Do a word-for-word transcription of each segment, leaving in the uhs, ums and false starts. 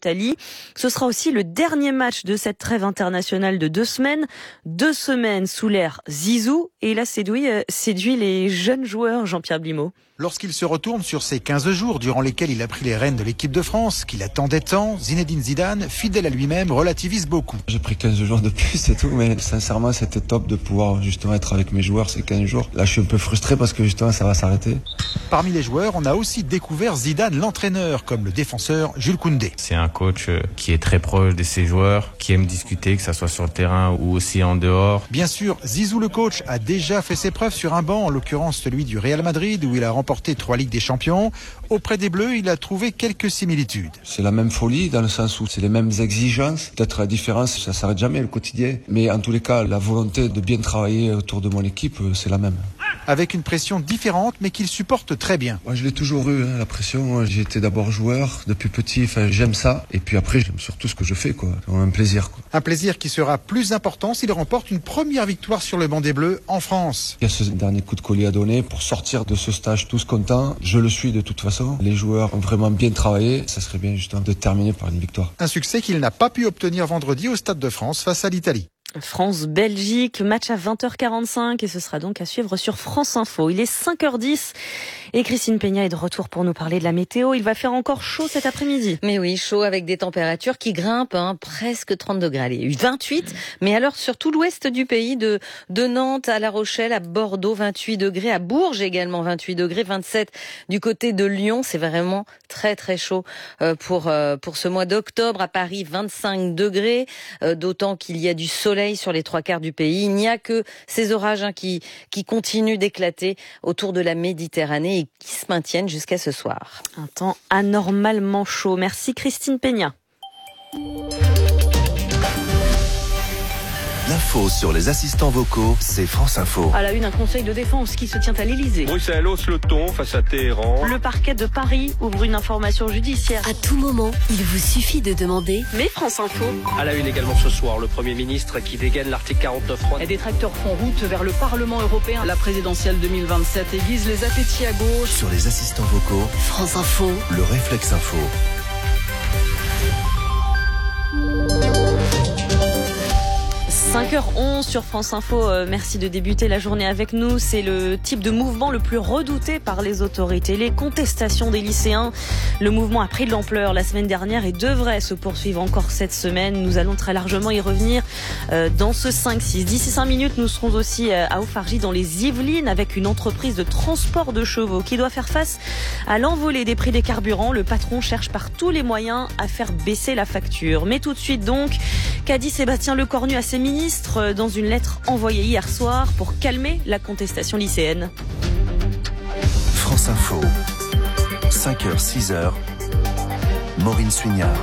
Italie. Ce sera aussi le dernier match de cette trêve internationale de deux semaines. Deux semaines sous l'ère Zizou. Et il a séduit, euh, séduit les jeunes joueurs, Jean-Pierre Blimaud. Lorsqu'il se retourne sur ces quinze jours durant lesquels il a pris les rênes de l'équipe de France, qu'il attendait tant, Zinedine Zidane, fidèle à lui-même, relativise beaucoup. J'ai pris quinze jours de plus, c'est tout, mais sincèrement, c'était top de pouvoir justement être avec mes joueurs ces quinze jours. Là, je suis un peu frustré parce que justement, ça va s'arrêter. Parmi les joueurs, on a aussi découvert Zidane, l'entraîneur, comme le défenseur Jules Koundé. C'est un coach qui est très proche de ses joueurs, qui aime discuter, que ça soit sur le terrain ou aussi en dehors. Bien sûr, Zizou le coach a déjà fait ses preuves sur un banc, en l'occurrence celui du Real Madrid, où il a remporté trois Ligues des Champions. Auprès des Bleus, il a trouvé quelques similitudes. C'est la même folie dans le sens où c'est les mêmes exigences. Peut-être la différence, ça s'arrête jamais le quotidien. Mais en tous les cas, la volonté de bien travailler autour de mon équipe, c'est la même. Avec une pression différente, mais qu'il supporte très bien. Moi, je l'ai toujours eu, hein, la pression. J'ai été d'abord joueur depuis petit. Enfin, j'aime ça. Et puis après, j'aime surtout ce que je fais, quoi. C'est un plaisir, quoi. Un plaisir qui sera plus important s'il remporte une première victoire sur le banc des Bleus en France. Il y a ce dernier coup de collier à donner pour sortir de ce stage tous contents. Je le suis de toute façon. Les joueurs ont vraiment bien travaillé. Ça serait bien justement de terminer par une victoire. Un succès qu'il n'a pas pu obtenir vendredi au Stade de France face à l'Italie. France-Belgique, match à vingt heures quarante-cinq et ce sera donc à suivre sur France Info. Il est cinq heures dix et Christine Peña est de retour pour nous parler de la météo. Il va faire encore chaud cet après-midi. Mais oui, chaud avec des températures qui grimpent, hein, presque trente degrés. Allez, vingt-huit, mais alors sur tout l'ouest du pays, de, de Nantes à La Rochelle, à Bordeaux, vingt-huit degrés, à Bourges également vingt-huit degrés, vingt-sept du côté de Lyon. C'est vraiment très très chaud euh, pour, euh, pour ce mois d'octobre. À Paris, vingt-cinq degrés, euh, d'autant qu'il y a du soleil sur les trois quarts du pays. Il n'y a que ces orages hein, qui, qui continuent d'éclater autour de la Méditerranée et qui se maintiennent jusqu'à ce soir. Un temps anormalement chaud. Merci Christine Peña. L'info sur les assistants vocaux, c'est France Info. À la une, un conseil de défense qui se tient à l'Elysée. Bruxelles hausse le ton face à Téhéran. Le parquet de Paris ouvre une information judiciaire. À tout moment, il vous suffit de demander. Mais France Info. À la une également ce soir, le Premier ministre qui dégaine l'article quarante-neuf trois. Les détracteurs font route vers le Parlement européen. La présidentielle deux mille vingt-sept aiguise les appétits à gauche. Sur les assistants vocaux, France Info. Le réflexe info. cinq heures onze sur France Info, euh, merci de débuter la journée avec nous. C'est le type de mouvement le plus redouté par les autorités, les contestations des lycéens. Le mouvement a pris de l'ampleur la semaine dernière et devrait se poursuivre encore cette semaine. Nous allons très largement y revenir euh, dans ce cinq six. D'ici cinq minutes, nous serons aussi euh, à Auffargy dans les Yvelines avec une entreprise de transport de chevaux qui doit faire face à l'envolée des prix des carburants. Le patron cherche par tous les moyens à faire baisser la facture. Mais tout de suite donc, qu'a dit Sébastien Lecornu à ses ministres dans une lettre envoyée hier soir pour calmer la contestation lycéenne. France Info, cinq heures, six heures, Maureen Suignard.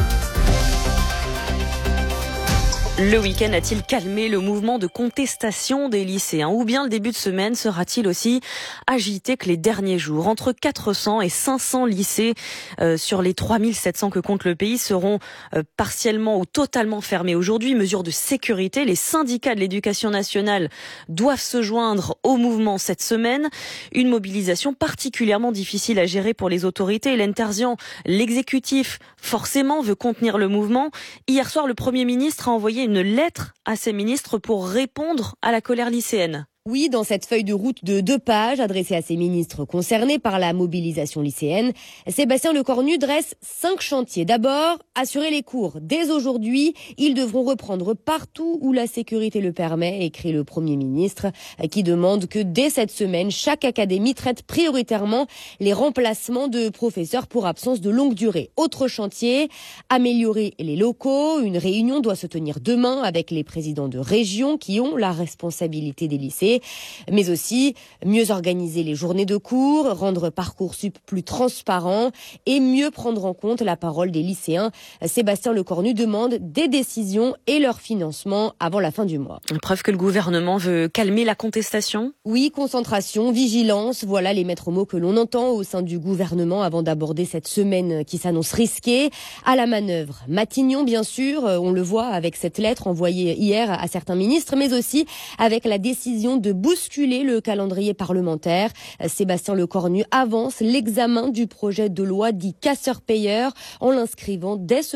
Le week-end a-t-il calmé le mouvement de contestation des lycéens? Ou bien le début de semaine sera-t-il aussi agité que les derniers jours? Entre quatre cents et cinq cents lycées euh, sur les trois mille sept cents que compte le pays seront euh, partiellement ou totalement fermés aujourd'hui. Mesure de sécurité, les syndicats de l'éducation nationale doivent se joindre au mouvement cette semaine. Une mobilisation particulièrement difficile à gérer pour les autorités. Hélène Terzian, l'exécutif, forcément veut contenir le mouvement. Hier soir, le Premier ministre a envoyé une lettre à ses ministres pour répondre à la colère lycéenne. Oui, dans cette feuille de route de deux pages adressée à ces ministres concernés par la mobilisation lycéenne, Sébastien Lecornu dresse cinq chantiers. D'abord, assurer les cours. Dès aujourd'hui, ils devront reprendre partout où la sécurité le permet, écrit le Premier ministre, qui demande que dès cette semaine, chaque académie traite prioritairement les remplacements de professeurs pour absence de longue durée. Autre chantier, améliorer les locaux. Une réunion doit se tenir demain avec les présidents de régions qui ont la responsabilité des lycées. Mais aussi mieux organiser les journées de cours, rendre Parcoursup plus transparent et mieux prendre en compte la parole des lycéens. Sébastien Lecornu demande des décisions et leur financement avant la fin du mois. Preuve que le gouvernement veut calmer la contestation? Oui, concentration, vigilance, voilà les maîtres mots que l'on entend au sein du gouvernement avant d'aborder cette semaine qui s'annonce risquée. À la manœuvre, Matignon bien sûr, on le voit avec cette lettre envoyée hier à certains ministres, mais aussi avec la décision de de bousculer le calendrier parlementaire. Sébastien Lecornu avance l'examen du projet de loi dit casseur-payeur en l'inscrivant dès ce